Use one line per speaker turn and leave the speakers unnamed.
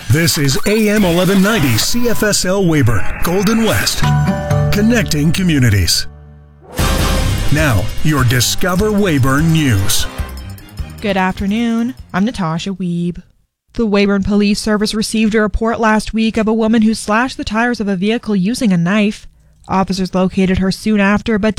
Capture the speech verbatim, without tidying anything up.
This is A M eleven ninety C F S L Weyburn, Golden West, connecting communities. Now, your Discover Weyburn News.
Good afternoon. I'm Natasha Wiebe. The Weyburn Police Service received a report last week of a woman who slashed the tires of a vehicle using a knife. Officers located her soon after, but